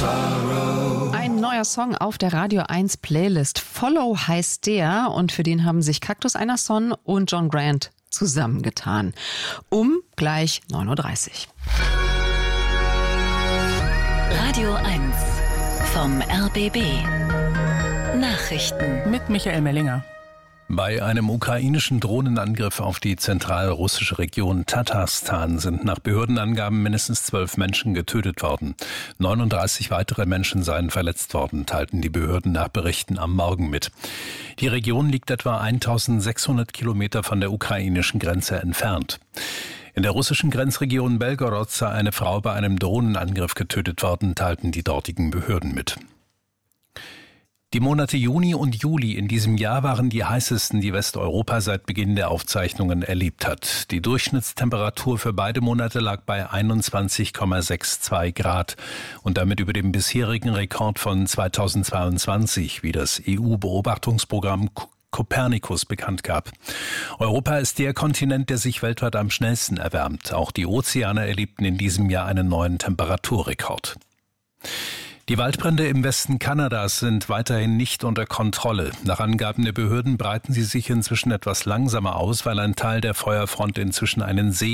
Ein neuer Song auf der Radio 1 Playlist. Follow heißt der und für den haben sich Cactus Enerson und John Grant zusammengetan. Gleich 9:30 Uhr. Radio 1 vom RBB. Nachrichten mit Michael Mellinger. Bei einem ukrainischen Drohnenangriff auf die zentralrussische Region Tatarstan sind nach Behördenangaben mindestens 12 Menschen getötet worden. 39 weitere Menschen seien verletzt worden, teilten die Behörden nach Berichten am Morgen mit. Die Region liegt etwa 1600 Kilometer von der ukrainischen Grenze entfernt. In der russischen Grenzregion Belgorod sei eine Frau bei einem Drohnenangriff getötet worden, teilten die dortigen Behörden mit. Die Monate Juni und Juli in diesem Jahr waren die heißesten, die Westeuropa seit Beginn der Aufzeichnungen erlebt hat. Die Durchschnittstemperatur für beide Monate lag bei 21,62 Grad und damit über dem bisherigen Rekord von 2022, wie das EU-Beobachtungsprogramm Copernicus bekannt gab. Europa ist der Kontinent, der sich weltweit am schnellsten erwärmt. Auch die Ozeane erlebten in diesem Jahr einen neuen Temperaturrekord. Die Waldbrände im Westen Kanadas sind weiterhin nicht unter Kontrolle. Nach Angaben der Behörden breiten sie sich inzwischen etwas langsamer aus, weil ein Teil der Feuerfront inzwischen einen See